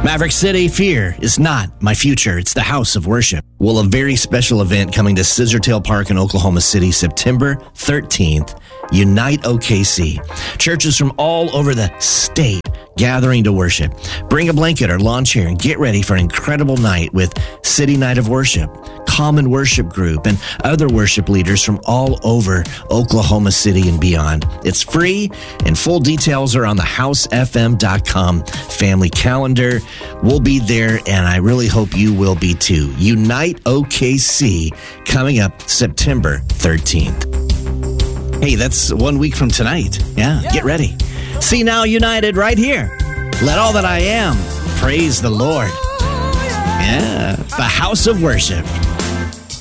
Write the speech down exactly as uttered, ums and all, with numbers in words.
Maverick City, fear is not my future. It's the house of worship. Well, a very special event coming to Scissortail Park in Oklahoma City, September thirteenth. Unite O K C. Churches from all over the state gathering to worship. Bring a blanket or lawn chair and get ready for an incredible night with City Night of Worship, Common Worship Group, and other worship leaders from all over Oklahoma City and beyond. It's free, and full details are on the house f m dot com family calendar. We'll be there, and I really hope you will be too. Unite O K C, coming up September thirteenth. Hey, that's one week from tonight. Yeah, yeah. Get ready. See Now United right here. Let all that I am praise the Lord. Yeah, the house of worship.